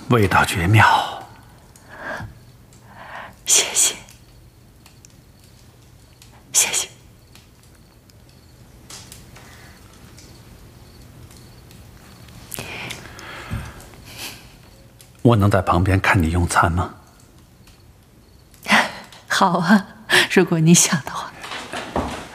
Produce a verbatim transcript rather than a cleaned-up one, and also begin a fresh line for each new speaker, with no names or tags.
味道绝妙。
谢谢，谢谢。
我能在旁边看你用餐吗？
好啊，如果你想的话。